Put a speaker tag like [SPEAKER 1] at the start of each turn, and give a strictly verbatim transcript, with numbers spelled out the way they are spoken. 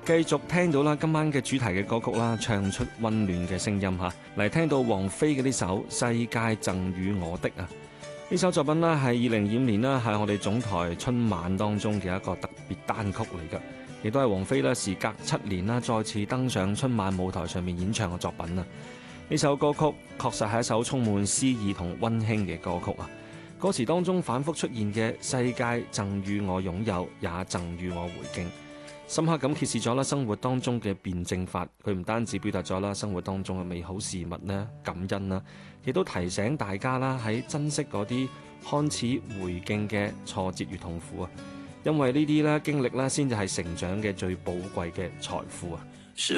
[SPEAKER 1] 繼續聽到啦，今晚嘅主題嘅歌曲啦，唱出溫暖嘅聲音嚇，嚟聽到王菲嘅呢首《世界贈予我的》啊！呢首作品啦，係二零二五年啦，係我哋總台春晚當中嘅一個特別單曲嚟嘅，亦都係王菲啦，時隔七年啦，再次登上春晚舞台上面演唱嘅作品啊！呢首歌曲確實係一首充滿詩意同溫馨嘅歌曲啊！歌詞當中反覆出現嘅世界贈予我擁有，也贈予我回敬。深刻咁揭示咗啦，生活當中嘅辯證法，佢唔單止表達咗啦生活當中嘅美好事物咧，感恩啦，亦都提醒大家啦喺珍惜嗰啲看似回敬嘅挫折與痛苦啊，因為呢啲咧經歷咧先至係成長嘅最寶貴嘅財富啊！